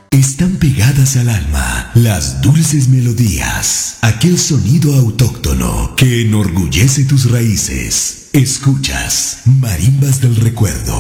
Están pegadas al alma las dulces melodías, aquel sonido autóctono que enorgullece tus raíces. Escuchas Marimbas del Recuerdo.